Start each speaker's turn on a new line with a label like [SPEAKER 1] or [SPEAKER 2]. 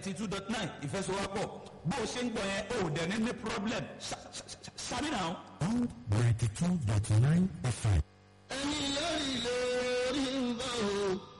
[SPEAKER 1] 92.9 ìfẹsowápọ̀ bó o ṣe ń gbọ́ yẹn o ò dẹ̀ ní problem ṣàbí náà.
[SPEAKER 2] 92.9 FM.
[SPEAKER 3] ẹni lórí lórí ń bọ̀ o.